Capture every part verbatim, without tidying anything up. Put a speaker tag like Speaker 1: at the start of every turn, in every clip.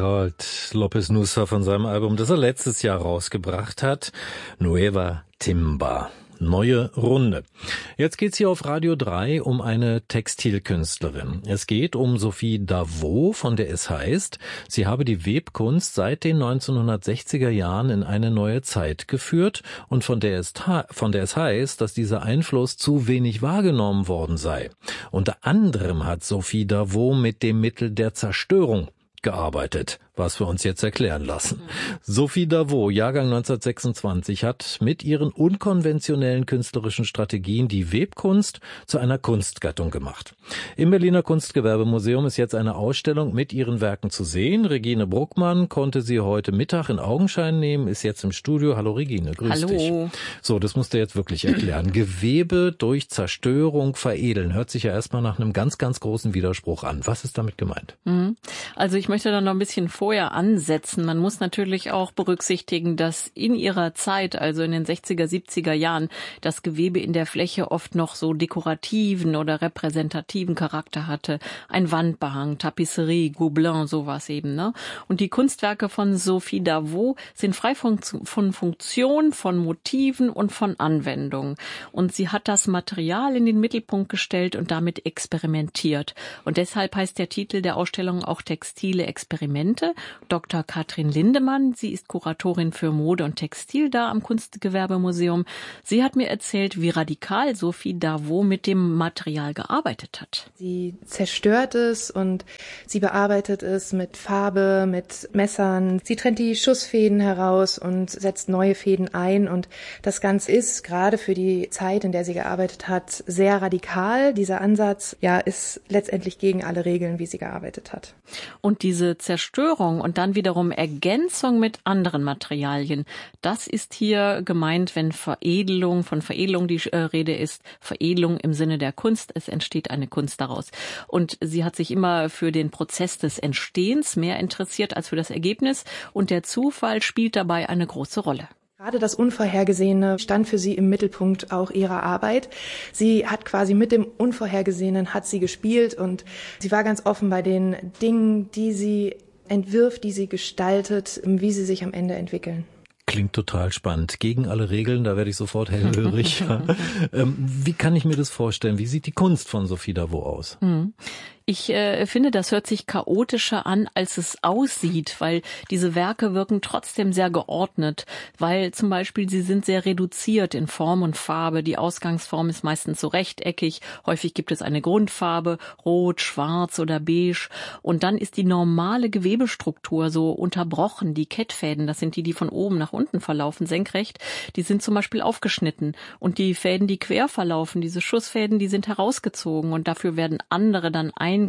Speaker 1: Harold López Nussa von seinem Album, das er letztes Jahr rausgebracht hat, Nueva Timba. Neue Runde. Jetzt geht's hier auf Radio drei um eine Textilkünstlerin. Es geht um Sophie Davaux, von der es heißt, sie habe die Webkunst seit den neunzehnhundertsechziger Jahren in eine neue Zeit geführt und von der es, von der es heißt, dass dieser Einfluss zu wenig wahrgenommen worden sei. Unter anderem hat Sophie Davaux mit dem Mittel der Zerstörung gearbeitet, was wir uns jetzt erklären lassen. Mhm. Sophie Davaux, Jahrgang neunzehnhundertsechsundzwanzig, hat mit ihren unkonventionellen künstlerischen Strategien die Webkunst zu einer Kunstgattung gemacht. Im Berliner Kunstgewerbemuseum ist jetzt eine Ausstellung mit ihren Werken zu sehen. Regine Bruckmann konnte sie heute Mittag in Augenschein nehmen, ist jetzt im Studio. Hallo Regine, grüß
Speaker 2: Hallo.
Speaker 1: dich. So, das musst du jetzt wirklich erklären. Gewebe durch Zerstörung veredeln, hört sich ja erstmal nach einem ganz, ganz großen Widerspruch an. Was ist damit gemeint?
Speaker 2: Mhm. Also ich möchte da noch ein bisschen vorher ansetzen. Man muss natürlich auch berücksichtigen, dass in ihrer Zeit, also in den sechziger, siebziger Jahren, das Gewebe in der Fläche oft noch so dekorativen oder repräsentativen Charakter hatte. Ein Wandbehang, Tapisserie, Gobelin, sowas eben, ne? Und die Kunstwerke von Sophie Davaux sind frei von, von Funktion, von Motiven und von Anwendung. Und sie hat das Material in den Mittelpunkt gestellt und damit experimentiert. Und deshalb heißt der Titel der Ausstellung auch Textile Experimente. Doktor Katrin Lindemann, sie ist Kuratorin für Mode und Textil da am Kunstgewerbemuseum. Sie hat mir erzählt, wie radikal Sophie Davaux mit dem Material gearbeitet hat.
Speaker 3: Sie zerstört es und sie bearbeitet es mit Farbe, mit Messern. Sie trennt die Schussfäden heraus und setzt neue Fäden ein. Und das Ganze ist gerade für die Zeit, in der sie gearbeitet hat, sehr radikal. Dieser Ansatz, ja, ist letztendlich gegen alle Regeln, wie sie gearbeitet hat.
Speaker 2: Und diese Zerstörung und dann wiederum Ergänzung mit anderen Materialien, das ist hier gemeint, wenn Veredelung, von Veredelung die äh, Rede ist, Veredelung im Sinne der Kunst, es entsteht eine Kunst daraus. Und sie hat sich immer für den Prozess des Entstehens mehr interessiert als für das Ergebnis und der Zufall spielt dabei eine große Rolle.
Speaker 3: Gerade das Unvorhergesehene stand für sie im Mittelpunkt auch ihrer Arbeit. Sie hat quasi mit dem Unvorhergesehenen hat sie gespielt und sie war ganz offen bei den Dingen, die sie entwirft, die sie gestaltet, wie sie sich am Ende entwickeln.
Speaker 1: Klingt total spannend. Gegen alle Regeln, da werde ich sofort hellhörig. ähm, wie kann ich mir das vorstellen? Wie sieht die Kunst von Sophie Davaux aus?
Speaker 2: Mhm. Ich äh, finde, das hört sich chaotischer an, als es aussieht, weil diese Werke wirken trotzdem sehr geordnet, weil zum Beispiel sie sind sehr reduziert in Form und Farbe. Die Ausgangsform ist meistens so rechteckig, häufig gibt es eine Grundfarbe, rot, schwarz oder beige und dann ist die normale Gewebestruktur so unterbrochen. Die Kettfäden, das sind die, die von oben nach unten verlaufen, senkrecht, die sind zum Beispiel aufgeschnitten und die Fäden, die quer verlaufen, diese Schussfäden, die sind herausgezogen und dafür werden andere dann eingezogen.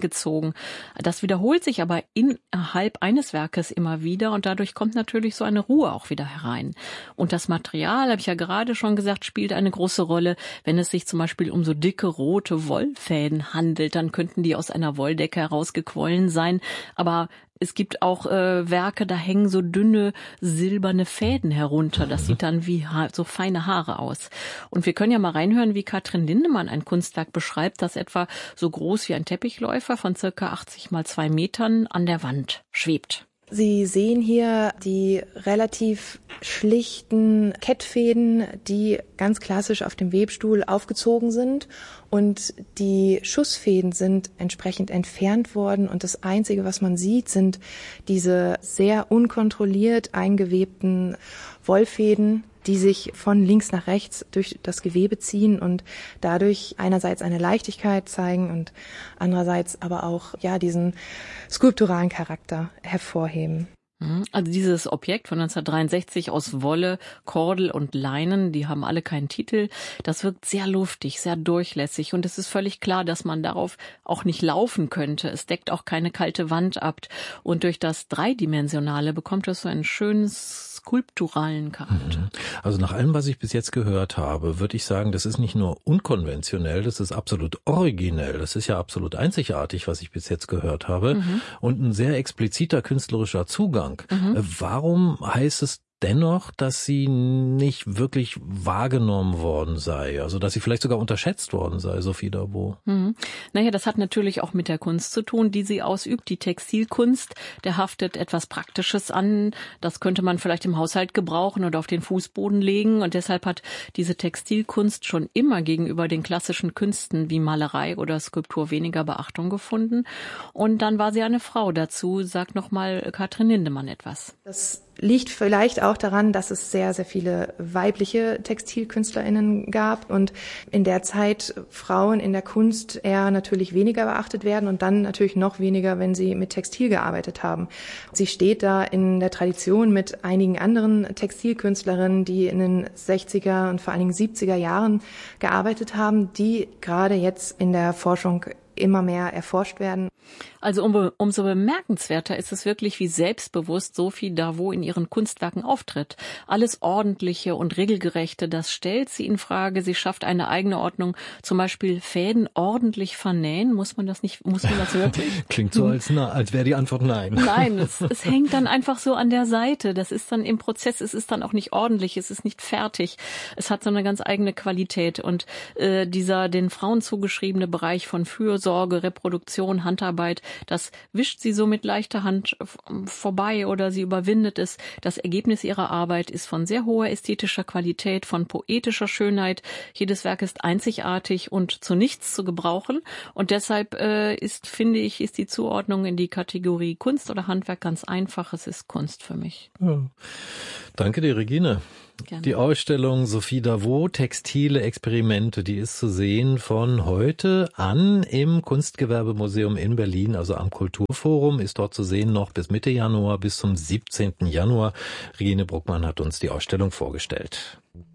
Speaker 2: Das wiederholt sich aber innerhalb eines Werkes immer wieder und dadurch kommt natürlich so eine Ruhe auch wieder herein. Und das Material, habe ich ja gerade schon gesagt, spielt eine große Rolle. Wenn es sich zum Beispiel um so dicke rote Wollfäden handelt, dann könnten die aus einer Wolldecke herausgequollen sein. Aber es gibt auch äh, Werke, da hängen so dünne silberne Fäden herunter. Das sieht dann wie ha- so feine Haare aus. Und wir können ja mal reinhören, wie Katrin Lindemann ein Kunstwerk beschreibt, das etwa so groß wie ein Teppichläufer von circa achtzig mal zwei Metern an der Wand schwebt.
Speaker 3: Sie sehen hier die relativ schlichten Kettfäden, die ganz klassisch auf dem Webstuhl aufgezogen sind und die Schussfäden sind entsprechend entfernt worden und das Einzige, was man sieht, sind diese sehr unkontrolliert eingewebten Wollfäden, die sich von links nach rechts durch das Gewebe ziehen und dadurch einerseits eine Leichtigkeit zeigen und andererseits aber auch ja diesen skulpturalen Charakter hervorheben.
Speaker 2: Also dieses Objekt von neunzehnhundertdreiundsechzig aus Wolle, Kordel und Leinen, die haben alle keinen Titel. Das wirkt sehr luftig, sehr durchlässig und es ist völlig klar, dass man darauf auch nicht laufen könnte. Es deckt auch keine kalte Wand ab und durch das Dreidimensionale bekommt es so einen schönen skulpturalen Charakter.
Speaker 1: Also nach allem, was ich bis jetzt gehört habe, würde ich sagen, das ist nicht nur unkonventionell, das ist absolut originell. Das ist ja absolut einzigartig, was ich bis jetzt gehört habe. Mhm. Und ein sehr expliziter künstlerischer Zugang. Mhm. Warum heißt es dennoch, dass sie nicht wirklich wahrgenommen worden sei, also dass sie vielleicht sogar unterschätzt worden sei, Sophie Davot.
Speaker 2: Hm. Naja, das hat natürlich auch mit der Kunst zu tun, die sie ausübt, die Textilkunst. Der haftet etwas Praktisches an, das könnte man vielleicht im Haushalt gebrauchen oder auf den Fußboden legen, und deshalb hat diese Textilkunst schon immer gegenüber den klassischen Künsten wie Malerei oder Skulptur weniger Beachtung gefunden. Und dann war sie eine Frau. Dazu sagt nochmal Katrin Lindemann etwas.
Speaker 3: Das liegt vielleicht auch daran, dass es sehr, sehr viele weibliche TextilkünstlerInnen gab und in der Zeit Frauen in der Kunst eher natürlich weniger beachtet werden und dann natürlich noch weniger, wenn sie mit Textil gearbeitet haben. Sie steht da in der Tradition mit einigen anderen Textilkünstlerinnen, die in den sechziger und vor allen Dingen siebziger Jahren gearbeitet haben, die gerade jetzt in der Forschung immer mehr erforscht werden.
Speaker 2: Also um, umso bemerkenswerter ist es wirklich, wie selbstbewusst Sophie Davot in ihren Kunstwerken auftritt. Alles Ordentliche und Regelgerechte, das stellt sie in Frage. Sie schafft eine eigene Ordnung. Zum Beispiel Fäden ordentlich vernähen. Muss man das nicht, muss man das wirklich?
Speaker 1: Klingt so, als, na, als wäre die Antwort nein.
Speaker 2: Nein, es, es hängt dann einfach so an der Seite. Das ist dann im Prozess, es ist dann auch nicht ordentlich, es ist nicht fertig. Es hat so eine ganz eigene Qualität. Und äh, dieser den Frauen zugeschriebene Bereich von Fürsorge, Reproduktion, Handarbeit, das wischt sie so mit leichter Hand vorbei oder sie überwindet es. Das Ergebnis ihrer Arbeit ist von sehr hoher ästhetischer Qualität, von poetischer Schönheit. Jedes Werk ist einzigartig und zu nichts zu gebrauchen. Und deshalb äh, ist, finde ich, ist die Zuordnung in die Kategorie Kunst oder Handwerk ganz einfach. Es ist Kunst für mich.
Speaker 1: Ja. Danke dir, Regine.
Speaker 2: Gerne.
Speaker 1: Die Ausstellung Sophie Davot, Textile Experimente, die ist zu sehen von heute an im Kunstgewerbemuseum in Berlin, also am Kulturforum, ist dort zu sehen noch bis Mitte Januar, bis zum siebzehnten Januar. Regine Bruckmann hat uns die Ausstellung vorgestellt.